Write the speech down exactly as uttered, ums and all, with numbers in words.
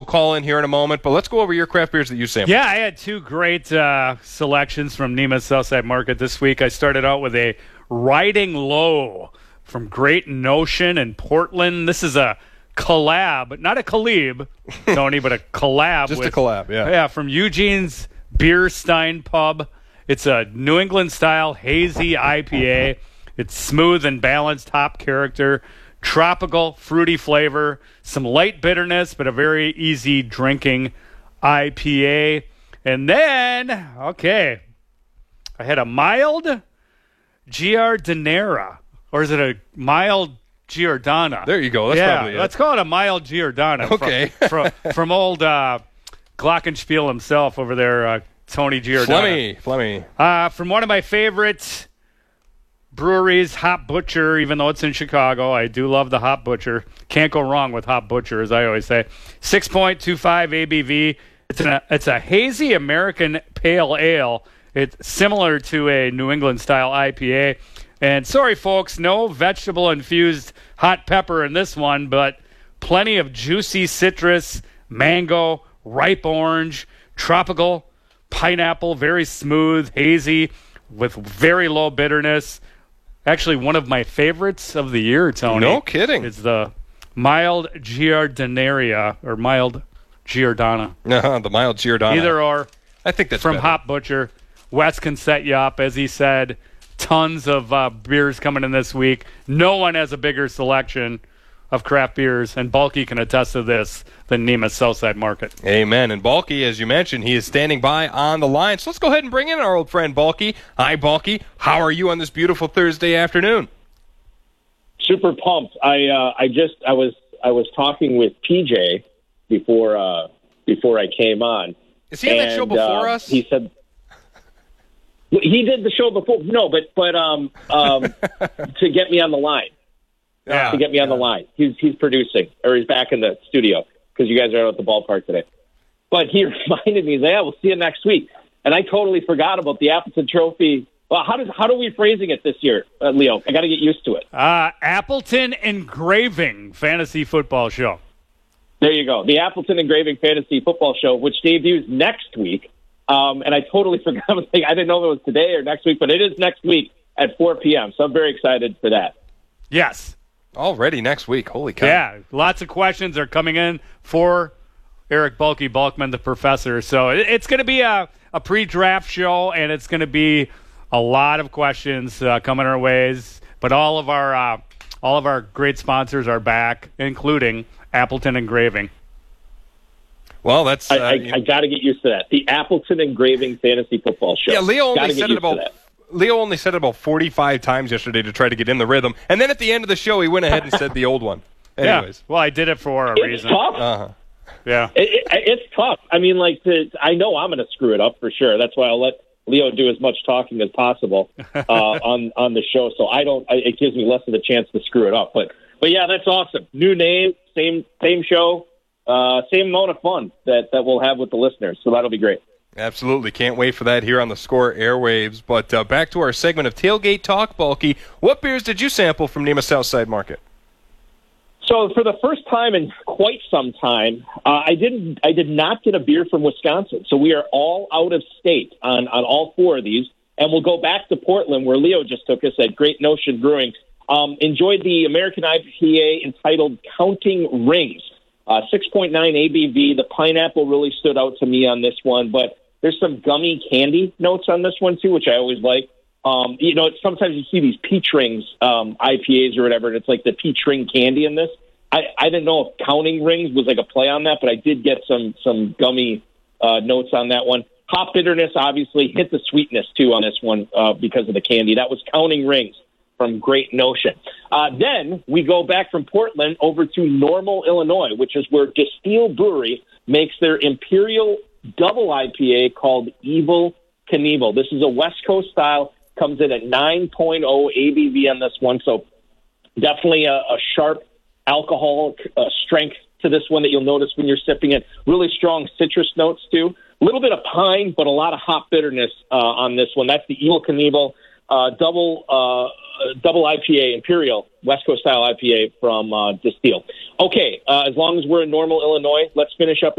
call in here in a moment, but let's go over your craft beers that you sampled. Yeah, I had two great uh, selections from Nema's Southside Market this week. I started out with a Riding Low from Great Notion in Portland. This is a collab, not a Caleb, Tony, but a collab. Just with, a collab, yeah. Yeah, from Eugene's Beer Stein Pub. It's a New England-style hazy I P A. It's smooth and balanced hop character, tropical, fruity flavor, some light bitterness, but a very easy drinking I P A. And then, okay, I had a mild Giardinera. Or is it a mild Giordana? There you go. That's yeah, probably it. Let's call it a mild Giordana. Okay. From, from, from old uh, Glockenspiel himself over there, uh, Tony Giordano. Flemmy. Flemmy. Uh, from one of my favorite breweries, Hop Butcher, even though it's in Chicago. I do love the Hop Butcher. Can't go wrong with Hop Butcher, as I always say. six point two five A B V. It's, an, it's a hazy American pale ale. It's similar to a New England-style I P A. And sorry, folks, no vegetable-infused hot pepper in this one, but plenty of juicy citrus, mango, ripe orange, tropical, pineapple, very smooth, hazy, with very low bitterness. Actually, one of my favorites of the year, Tony. No kidding. Is the mild Giardinaria, or mild Giordana. Uh, the mild Giordano. Either or. I think that's from better. Hop Butcher. Wes can set you up, as he said. Tons of uh, beers coming in this week. No one has a bigger selection of craft beers, and Bulky can attest to this, than Nema's Southside Market. Amen. And Bulky, as you mentioned, he is standing by on the line. So let's go ahead and bring in our old friend Bulky. Hi, Bulky. How are you on this beautiful Thursday afternoon? Super pumped. I uh, I just I was I was talking with P J before uh, before I came on. Is he on that show before uh, us? He said. He did the show before. No, but but um, um, to get me on the line. Yeah, to get me on yeah. the line. He's he's producing, or he's back in the studio because you guys are out at the ballpark today. But he reminded me, yeah, we'll see you next week. And I totally forgot about the Appleton Trophy. Well, how does how are we phrasing it this year, uh, Leo? I got to get used to it. Uh, Appleton Engraving Fantasy Football Show. There you go. The Appleton Engraving Fantasy Football Show, which debuts next week. Um, and I totally forgot. I didn't know if it was today or next week, but it is next week at four p.m. So I'm very excited for that. Yes. Already next week. Holy cow. Yeah, lots of questions are coming in for Eric Bulky Bulkman, the professor. So it, it's going to be a, a pre-draft show, and it's going to be a lot of questions uh, coming our ways. But all of our uh, all of our great sponsors are back, including Appleton Engraving. Well, that's... Uh, I, I, I got to get used to that. The Appleton Engraving Fantasy Football Show. Yeah, Leo Gotta only get said it used to about... that. Leo only said it about forty-five times yesterday to try to get in the rhythm. And then at the end of the show, he went ahead and said the old one. Anyways. Yeah, well, I did it for a It's reason. tough. Uh-huh. Yeah. It, it, it's tough. I mean, like, to, I know I'm going to screw it up for sure. That's why I'll let Leo do as much talking as possible uh, on on the show. So I don't. I, it gives me less of a chance to screw it up. But but yeah, that's awesome. New name, same same show, uh, same amount of fun that that we'll have with the listeners. So that'll be great. Absolutely. Can't wait for that here on the Score airwaves. But uh, back to our segment of Tailgate Talk, Bulky. What beers did you sample from Nema's Southside Market? So for the first time in quite some time, uh, I didn't. I did not get a beer from Wisconsin. So we are all out of state on, on all four of these, and we'll go back to Portland, where Leo just took us at Great Notion Brewing. Um, enjoyed the American I P A entitled Counting Rings, uh, six point nine A B V. The pineapple really stood out to me on this one, but there's some gummy candy notes on this one too, which I always like. Um, you know, sometimes you see these peach rings um, I P As or whatever, and it's like the peach ring candy in this. I, I didn't know if Counting Rings was like a play on that, but I did get some some gummy uh, notes on that one. Hop bitterness obviously hit the sweetness too on this one uh, because of the candy. That was Counting Rings from Great Notion. Uh, then we go back from Portland over to Normal, Illinois, which is where Distill Brewery makes their Imperial Double I P A called Evil Knievel. This is a West Coast style. Comes in at nine point oh A B V on this one, so definitely a, a sharp alcohol uh, strength to this one that you'll notice when you're sipping it. Really strong citrus notes, too. A little bit of pine, but a lot of hop bitterness uh, on this one. That's the Evil Knievel uh, double uh, double I P A, Imperial, West Coast style I P A from uh, Distill. Okay, uh, as long as we're in Normal, Illinois, let's finish up